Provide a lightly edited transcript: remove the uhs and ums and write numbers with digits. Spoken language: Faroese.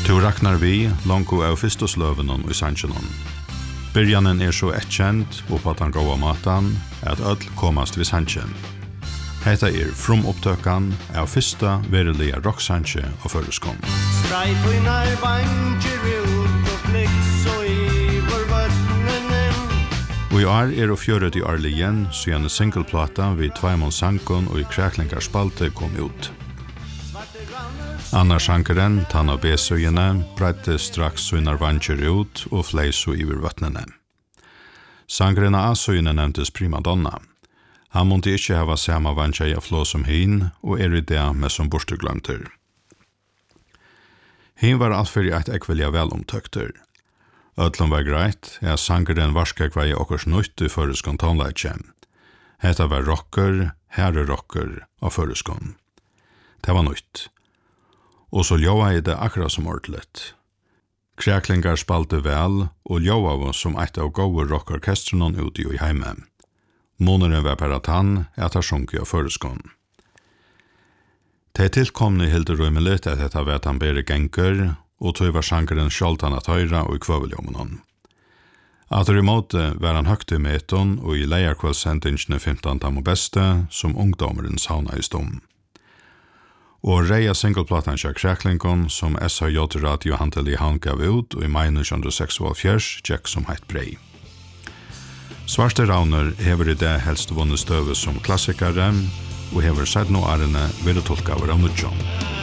Tu raknar vi, longu av fyrstosløvenon i sannsjonon. Byrjanen så kjent, og på den gåa matan, at öll komast vid sannsjen. Hetta frumopptøkan av fyrsta verilige rocksannsje og føreskon. Streitvinar vanger ut og fliks og iver vøtnenen. Og i år fjøret i årligen, siden singleplata vid Tveimon Sankon og i Kræklingar spalte kom ut. Annars sankeren, Tanna Besøyene, breidde straks svinar vanger ut og fleiso iver vøtnene. Sankeren av Asøyene nevntes Prima Donna. Han måtte ikke hava samme vanger i flå som hin, og i det med som borsteglømter. Hin var altfyrir eit ekvelja velomtøkter. Ötlom var greit, sankeren varskak var i okkurs nytt i føreskon tonleitje. Hetta var rocker, herre rocker av føreskon. Det var nytt. Og så ljóa i det akkurat som ordlet. Kræklingar spalte vel, og ljóa var som eit av gode rockorkestronon ute i heime. Måneren var per at han har sjunket av føreskon. Det tilkomne hilde røymelig at dette var at han bere genker, og tog var sjankeren skjoltan at høyra og i kvøveljommenon. At i måte var han høgt i meton og i leierkvallsendingsene 15. og beste, som ungdommeren sauna i stom. Og reia singleplatan kjær Kræklingon, som SHJ Radio Hantel i Havn gav ut, og i mai 1946 tjekk som heit brei. Svarte Rauner hever i det helst vunnet støve som klassikere, og hever sett nå årene ved å tolka av Raunudjon.